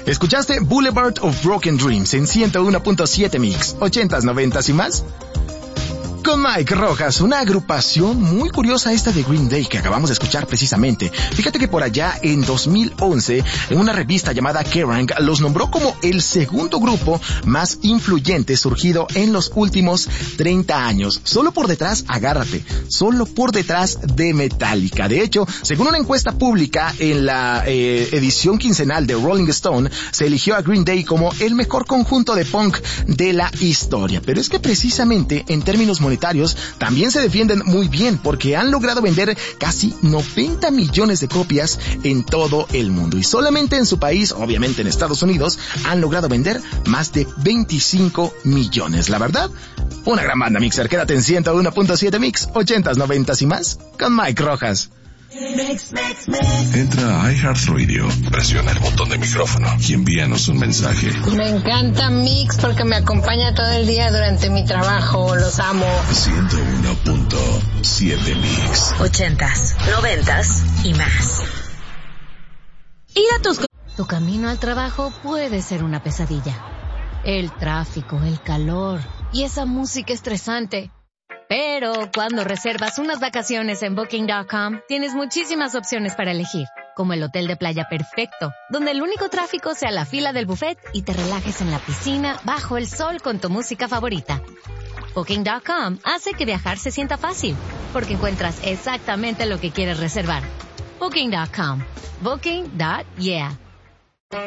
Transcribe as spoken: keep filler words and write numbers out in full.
Escuchaste Boulevard of Broken Dreams en ciento uno punto siete Mix, ochentas, noventas y más. Con Mike Rojas, una agrupación muy curiosa esta de Green Day que acabamos de escuchar precisamente. Fíjate que por allá en dos mil once, en una revista llamada Kerrang, los nombró como el segundo grupo más influyente surgido en los últimos treinta años. Solo por detrás, agárrate, solo por detrás de Metallica. De hecho, según una encuesta pública en la eh, edición quincenal de Rolling Stone, se eligió a Green Day como el mejor conjunto de punk de la historia. Pero es que precisamente en términos monetarios también se defienden muy bien porque han logrado vender casi noventa millones de copias en todo el mundo y solamente en su país, obviamente en Estados Unidos, han logrado vender más de veinticinco millones. La verdad, una gran banda, Mixer. Quédate en ciento uno punto siete Mix, ochentas, noventas y más con Mike Rojas. Entra a iHeartRadio, presiona el botón de micrófono y envíanos un mensaje. Me encanta Mix porque me acompaña todo el día durante mi trabajo. Los amo. ciento uno punto siete Mix. Ochentas, noventas y más. Ir a tus... Tu camino al trabajo puede ser una pesadilla. El tráfico, el calor y esa música estresante. Pero cuando reservas unas vacaciones en Booking punto com, tienes muchísimas opciones para elegir, como el hotel de playa perfecto, donde el único tráfico sea la fila del buffet y te relajes en la piscina bajo el sol con tu música favorita. Booking punto com hace que viajar se sienta fácil, porque encuentras exactamente lo que quieres reservar. Booking punto com. Booking. Yeah.